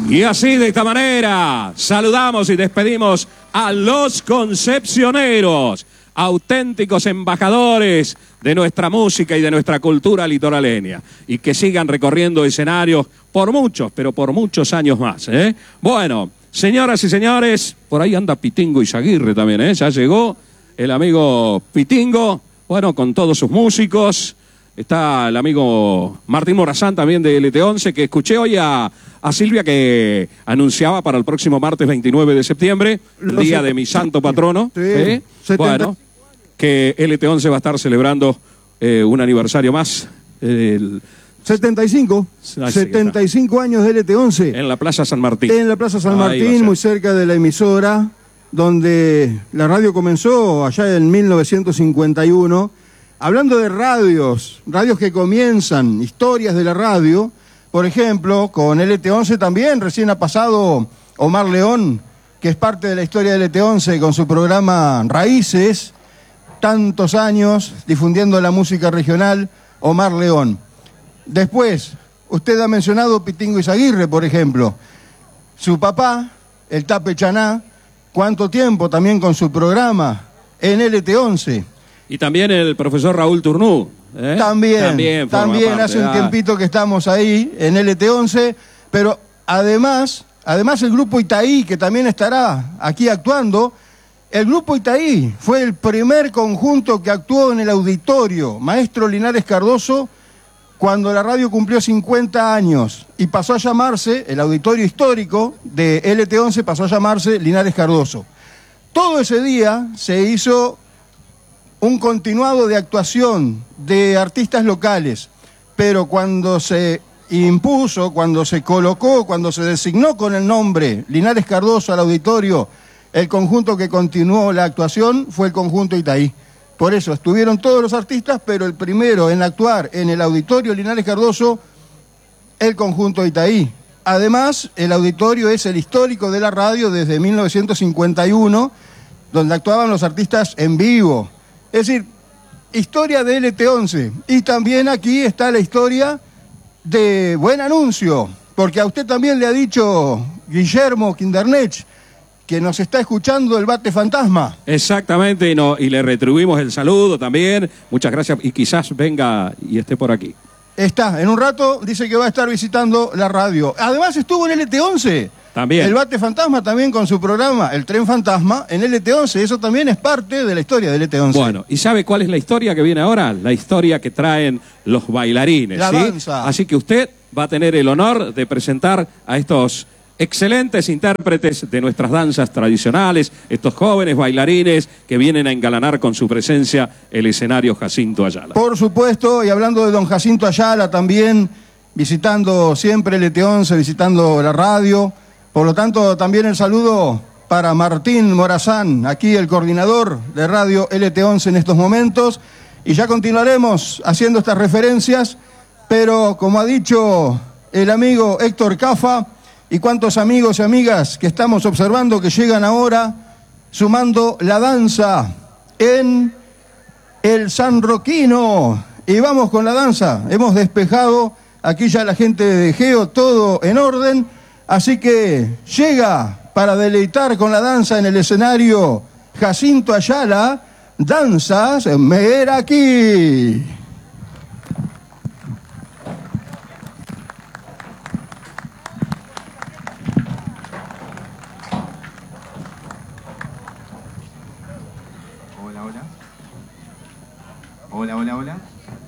Y así, de esta manera, saludamos y despedimos a los concepcioneros, auténticos embajadores de nuestra música y de nuestra cultura litoraleña, y que sigan recorriendo escenarios por muchos, pero por muchos años más, ¿eh? Bueno, señoras y señores, por ahí anda Pitingo Izaguirre también, ¿eh? Ya llegó el amigo Pitingo, bueno, con todos sus músicos. Está el amigo Martín Morazán también de LT11, que escuché hoy a Silvia que anunciaba para el próximo martes 29 de septiembre, el día de mi santo patrono. Sí, Bueno, que LT11 va a estar celebrando un aniversario más. 75 años de LT11. En la Plaza San Martín. En la Plaza San Martín, muy cerca de la emisora, donde la radio comenzó allá en 1951. Hablando de radios que comienzan, historias de la radio, por ejemplo, con LT11 también, recién ha pasado Omar León, que es parte de la historia de LT11 con su programa Raíces, tantos años difundiendo la música regional, Omar León. Después, usted ha mencionado Pitingo Izaguirre, por ejemplo. Su papá, el Tape Chaná, cuánto tiempo también con su programa en LT11. Y también el profesor Raúl Turnú. También hace un tiempito que estamos ahí en LT11, pero además el grupo Itaí, que también estará aquí actuando. El grupo Itaí fue el primer conjunto que actuó en el auditorio Maestro Linares Cardoso cuando la radio cumplió 50 años y pasó a llamarse, el auditorio histórico de LT11 pasó a llamarse Linares Cardoso. Todo ese día se hizo un continuado de actuación de artistas locales, pero cuando se impuso, cuando se colocó, cuando se designó con el nombre Linares Cardoso al auditorio, el conjunto que continuó la actuación fue el conjunto Itaí. Por eso estuvieron todos los artistas, pero el primero en actuar en el auditorio Linares Cardoso, el conjunto Itaí. Además, el auditorio es el histórico de la radio desde 1951, donde actuaban los artistas en vivo. Es decir, historia de LT11. Y también aquí está la historia de Buen Anuncio, porque a usted también le ha dicho Guillermo Quindernech que nos está escuchando el Bate Fantasma. Exactamente, y le retribuimos el saludo también. Muchas gracias, y quizás venga y esté por aquí. Está, en un rato dice que va a estar visitando la radio. Además estuvo en LT11. También. El Bate Fantasma también con su programa, El Tren Fantasma, en LT11. Eso también es parte de la historia del LT11. Bueno, ¿y sabe cuál es la historia que viene ahora? La historia que traen los bailarines. La ¿sí? danza. Así que usted va a tener el honor de presentar a estos excelentes intérpretes de nuestras danzas tradicionales, estos jóvenes bailarines que vienen a engalanar con su presencia el escenario Jacinto Ayala. Por supuesto, y hablando de don Jacinto Ayala también, visitando siempre LT11, visitando la radio. Por lo tanto, también el saludo para Martín Morazán, aquí el coordinador de radio LT11 en estos momentos. Y ya continuaremos haciendo estas referencias, pero como ha dicho el amigo Héctor Cafa, y cuántos amigos y amigas que estamos observando que llegan ahora sumando la danza en el San Roquino. Y vamos con la danza. Hemos despejado aquí ya la gente de Geo, todo en orden. Así que llega para deleitar con la danza en el escenario Jacinto Ayala, Danzas Meraki. Hola, hola. Hola, hola, hola.